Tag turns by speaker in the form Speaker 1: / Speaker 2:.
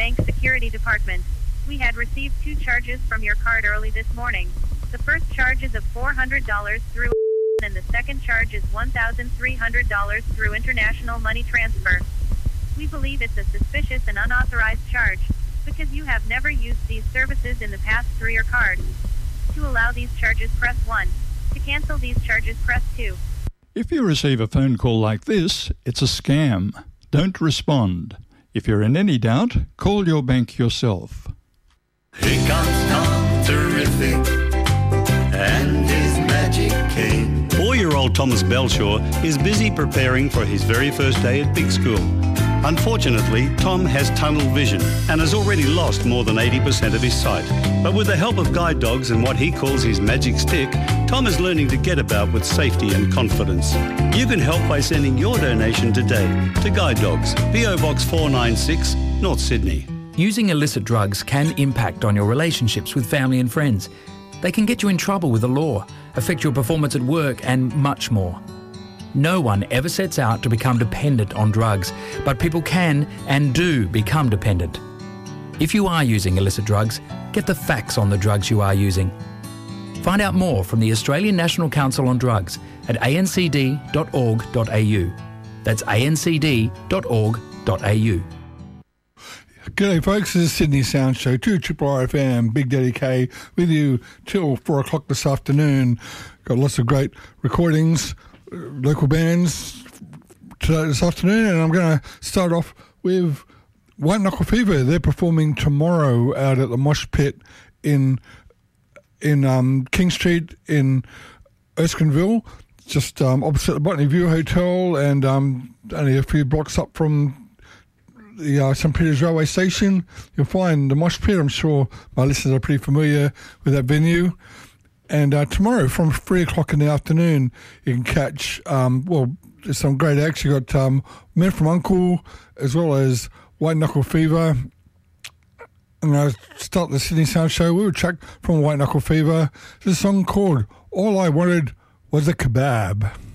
Speaker 1: Bank Security Department. We had received 2 charges from your card early this morning. The first charge is of $400 through and the second charge is $1,300 through international money transfer. We believe it's a suspicious and unauthorized charge because you have never used these services in the past through your card. To allow these charges, press 1. To cancel these charges, press 2.
Speaker 2: If you receive a phone call like this, it's a scam. Don't respond. If you're in any doubt, call your bank yourself.
Speaker 3: Here comes Tom Terrific and his magic cane.
Speaker 4: 4-year-old Thomas Belshaw is busy preparing for his very first day at big school. Unfortunately, Tom has tunnel vision and has already lost more than 80% of his sight. But with the help of guide dogs and what he calls his magic stick, Tom is learning to get about with safety and confidence. You can help by sending your donation today to Guide Dogs, PO Box 496, North Sydney.
Speaker 5: Using illicit drugs can impact on your relationships with family and friends. They can get you in trouble with the law, affect your performance at work, and much more. No one ever sets out to become dependent on drugs, but people can and do become dependent. If you are using illicit drugs, get the facts on the drugs you are using. Find out more from the Australian National Council on Drugs at ancd.org.au. That's ancd.org.au.
Speaker 6: G'day folks, this is Sydney Sound Show, 2RRFM, Big Daddy K, with you till 4 o'clock this afternoon. Got lots of great recordings, local bands this afternoon, and I'm going to start off with White Knuckle Fever. They're performing tomorrow out at the Mosh Pit in King Street in Erskineville, just opposite the Botany View Hotel, and only a few blocks up from the St Peters Railway Station. You'll find the Mosh Pit. I'm sure my listeners are pretty familiar with that venue. And tomorrow from 3 o'clock in the afternoon, you can catch, there's some great acts. You got Men from Uncle, as well as White Knuckle Fever. And I start the Sydney Sound Show. We were track from White Knuckle Fever. There's a song called All I Wanted Was a Kebab.